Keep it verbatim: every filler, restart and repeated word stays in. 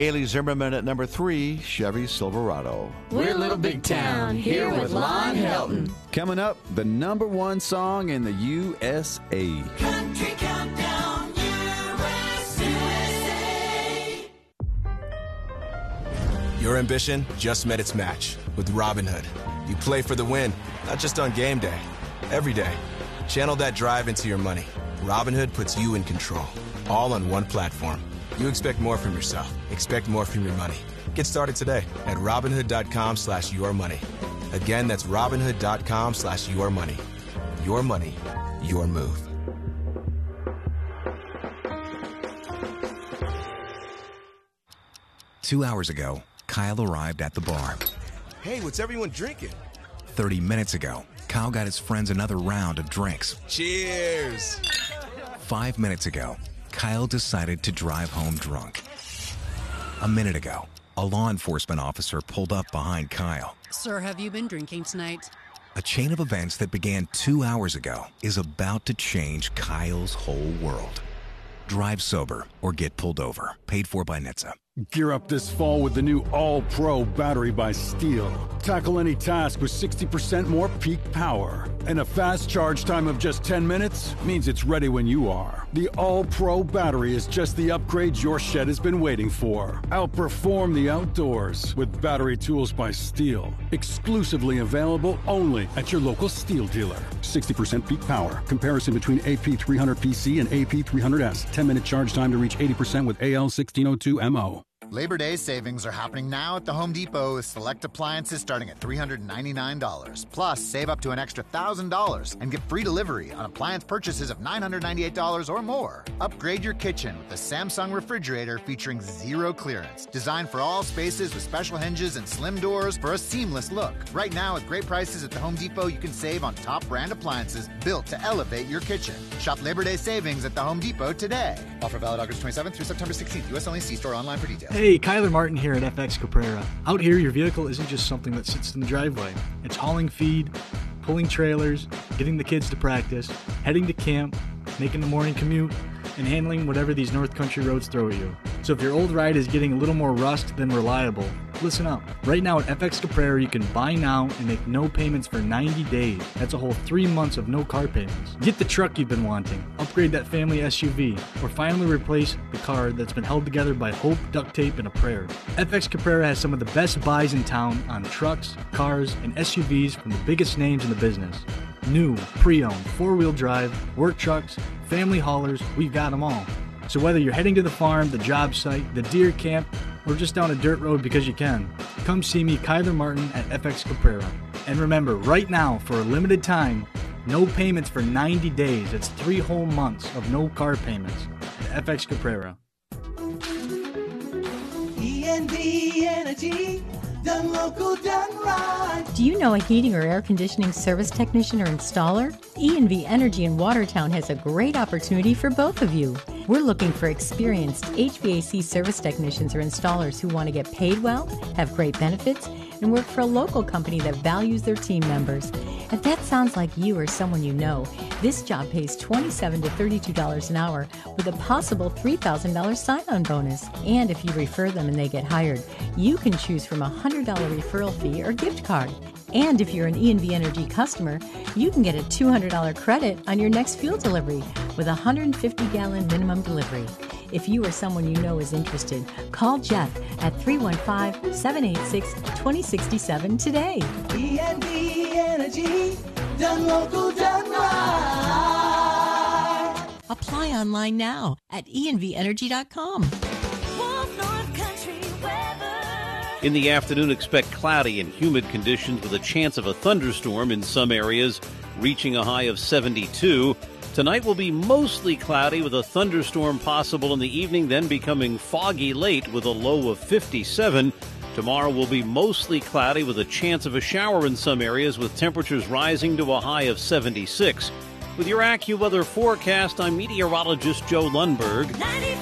Haley Zimmerman at number three, Chevy Silverado. We're Little Big Town, here with Lon Helton. Coming up, the number one song in the U S A. Country Countdown U S A. Your ambition just met its match with Robinhood. You play for the win, not just on game day, every day. Channel that drive into your money. Robinhood puts you in control, all on one platform. You expect more from yourself. Expect more from your money. Get started today at Robinhood.com slash your money. Again, that's Robinhood.com slash your money. Your money, your move. Two hours ago, Kyle arrived at the bar. Hey, what's everyone drinking? Thirty minutes ago, Kyle got his friends another round of drinks. Cheers! Five minutes ago, Kyle decided to drive home drunk. A minute ago, a law enforcement officer pulled up behind Kyle. Sir, have you been drinking tonight? A chain of events that began two hours ago is about to change Kyle's whole world. Drive sober or get pulled over. Paid for by N H T S A. Gear up this fall with the new All-Pro battery by Steel. Tackle any task with sixty percent more peak power. And a fast charge time of just ten minutes means it's ready when you are. The All-Pro battery is just the upgrade your shed has been waiting for. Outperform the outdoors with battery tools by Steel. Exclusively available only at your local Steel dealer. sixty percent peak power. Comparison between A P three hundred P C and A P three hundred S. ten minute charge time to reach eighty percent with A L sixteen oh two M O. Labor Day savings are happening now at the Home Depot with select appliances starting at three hundred ninety-nine dollars. Plus, save up to an extra one thousand dollars and get free delivery on appliance purchases of nine hundred ninety-eight dollars or more. Upgrade your kitchen with the Samsung refrigerator featuring zero clearance. Designed for all spaces with special hinges and slim doors for a seamless look. Right now, with great prices at the Home Depot, you can save on top brand appliances built to elevate your kitchen. Shop Labor Day savings at the Home Depot today. Offer valid August twenty-seventh through September sixteenth. U S only. See store online for details. Hey, Kyler Martin here at F X Caprera. Out here, your vehicle isn't just something that sits in the driveway. It's hauling feed, pulling trailers, getting the kids to practice, heading to camp, making the morning commute, and handling whatever these North Country roads throw at you. So if your old ride is getting a little more rust than reliable, listen up. Right now at F X Caprera, you can buy now and make no payments for ninety days. That's a whole three months of no car payments. Get the truck you've been wanting, upgrade that family S U V, or finally replace the car that's been held together by hope, duct tape, and a prayer. F X Caprera has some of the best buys in town on trucks, cars, and S U Vs from the biggest names in the business. New, pre-owned, four-wheel drive, work trucks, family haulers, we've got them all. So whether you're heading to the farm, the job site, the deer camp, or just down a dirt road because you can, come see me, Kyler Martin, at F X Caprera. And remember, right now, for a limited time, no payments for ninety days. It's three whole months of no car payments at F X Caprera. E N V Energy, done local, done right. Do you know a heating or air conditioning service technician or installer? E N V Energy in Watertown has a great opportunity for both of you. We're looking for experienced H V A C service technicians or installers who want to get paid well, have great benefits, and work for a local company that values their team members. If that sounds like you or someone you know, this job pays twenty-seven to thirty-two dollars an hour with a possible three thousand dollars sign-on bonus. And if you refer them and they get hired, you can choose from a one hundred dollars referral fee or gift card. And if you're an E N V Energy customer, you can get a two hundred dollars credit on your next fuel delivery with a one hundred fifty gallon minimum delivery. If you or someone you know is interested, call Jeff at three one five, seven eight six, two zero six seven today. E N V Energy, done local, done right. Apply online now at E N V energy dot com. In the afternoon, expect cloudy and humid conditions with a chance of a thunderstorm in some areas, reaching a high of seventy-two. Tonight will be mostly cloudy with a thunderstorm possible in the evening, then becoming foggy late with a low of fifty-seven. Tomorrow will be mostly cloudy with a chance of a shower in some areas, with temperatures rising to a high of seventy-six. With your AccuWeather forecast, I'm meteorologist Joe Lundberg.